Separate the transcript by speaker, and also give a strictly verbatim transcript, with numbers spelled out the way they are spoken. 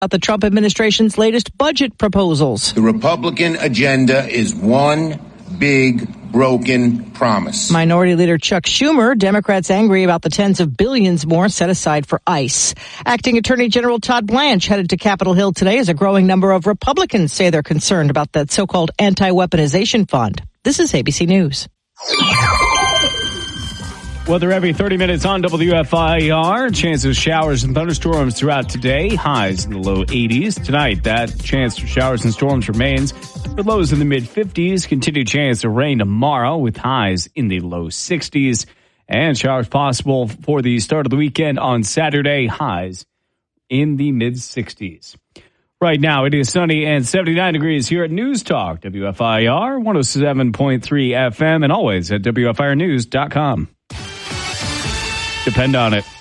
Speaker 1: about the Trump administration's latest budget proposals.
Speaker 2: The Republican agenda is one big broken promise.
Speaker 1: Minority Leader Chuck Schumer, Democrats angry about the tens of billions more set aside for ICE. Acting Attorney General Todd Blanche headed to Capitol Hill today as a growing number of Republicans say they're concerned about that so-called anti-weaponization fund. This is A B C News.
Speaker 3: Weather every thirty minutes on W F I R. Chance of showers and thunderstorms throughout today. Highs in the low eighties. Tonight, that chance for showers and storms remains. For lows in the mid fifties. Continued chance of rain tomorrow with highs in the low sixties. And showers possible for the start of the weekend on Saturday. Highs in the mid sixties. Right now, it is sunny and seventy-nine degrees here at News Talk. W F I R one oh seven point three F M and always at W F I R news dot com. Depend on it.